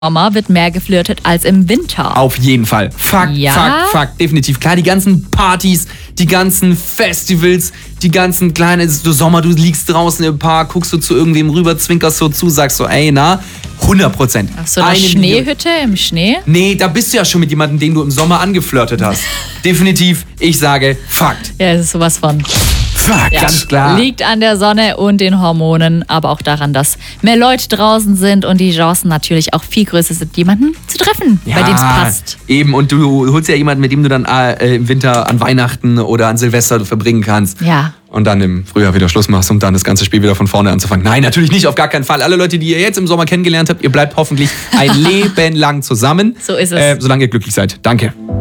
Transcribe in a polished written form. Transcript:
Sommer wird mehr geflirtet als im Winter. Auf jeden Fall. Fakt, definitiv. Klar, die ganzen Partys, die ganzen Festivals, die ganzen kleinen, du Sommer, du liegst draußen im Park, guckst du zu irgendwem rüber, zwinkerst so zu, sagst so, ey, na, 100%. Auf so einer Schneehütte im Schnee? Nee, da bist du ja schon mit jemandem, den du im Sommer angeflirtet hast. Definitiv, ich sage Fakt. Ja, das ist sowas von. Fakt, Ja, ganz klar. liegt an der Sonne und den Hormonen, aber auch daran, dass mehr Leute draußen sind und die Chancen natürlich auch viel größer sind, jemanden zu treffen, bei dem es passt. Eben, und du holst ja jemanden, mit dem du dann im Winter an Weihnachten oder an Silvester verbringen kannst. Ja. Und dann im Frühjahr wieder Schluss machst, um dann das ganze Spiel wieder von vorne anzufangen. Nein, natürlich nicht, auf gar keinen Fall. Alle Leute, die ihr jetzt im Sommer kennengelernt habt, ihr bleibt hoffentlich ein Leben lang zusammen. So ist es. Solange ihr glücklich seid. Danke.